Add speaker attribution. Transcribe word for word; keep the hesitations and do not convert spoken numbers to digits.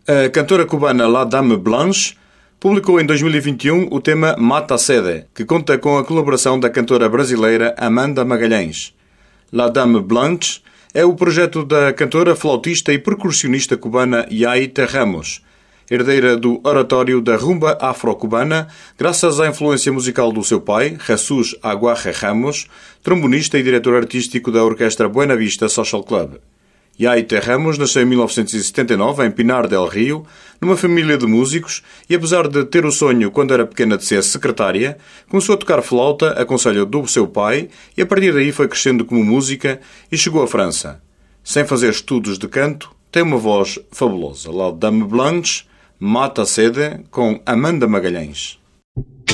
Speaker 1: A cantora cubana La Dame Blanche publicou em dois mil e vinte e um o tema Mata Sede, que conta com a colaboração da cantora brasileira Amanda Magalhães. La Dame Blanche é o projeto da cantora, flautista e percussionista cubana Yaite Ramos, herdeira do oratório da rumba afro-cubana, graças à influência musical do seu pai, Jesus Aguaje Ramos, trombonista e diretor artístico da orquestra Buena Vista Social Club. Yaite Ramos nasceu em mil novecentos e setenta e nove em Pinar del Rio, numa família de músicos, e apesar de ter o sonho quando era pequena de ser secretária, começou a tocar flauta a conselho do seu pai e a partir daí foi crescendo como música e chegou à França. Sem fazer estudos de canto, tem uma voz fabulosa. La Dame Blanche, Mata Sede, com Amanda Magalhães.